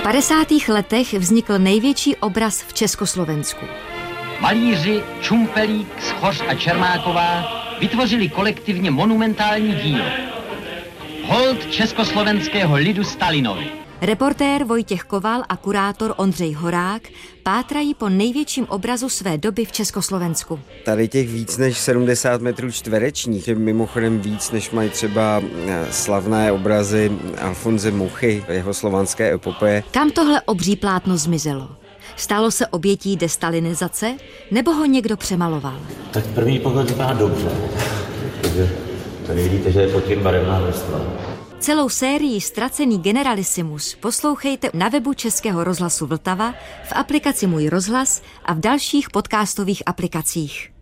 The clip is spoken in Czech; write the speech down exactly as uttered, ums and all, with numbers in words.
padesátých letech vznikl největší obraz v Československu. Malíři Čumpelík, Schoř a Čermáková vytvořili kolektivně monumentální dílo. Hold československého lidu Stalinovi. Reportér Vojtěch Koval a kurátor Ondřej Horák pátrají po největším obrazu své doby v Československu. Tady těch víc než sedmdesát metrů čtverečních je mimochodem víc, než mají třeba slavné obrazy Alfonse Muchy, jeho slovanské epopeje. Kam tohle obří plátno zmizelo? Stalo se obětí destalinizace, nebo ho někdo přemaloval? Tak první pohled vypadá dobře, protože tady vidíte, že je pod tím barevná vrstva. Celou sérii Ztracený generalissimus poslouchejte na webu Českého rozhlasu Vltava, v aplikaci Můj rozhlas a v dalších podcastových aplikacích.